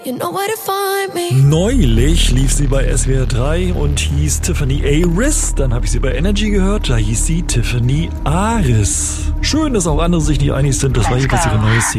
You know where to find me. Neulich lief sie bei SWR 3 und hieß Tiffany Aris. Dann habe ich sie bei Energy gehört, da hieß sie Tiffany Aris. Schön, dass auch andere sich nicht einig sind. Das war jedenfalls ihre neue Single.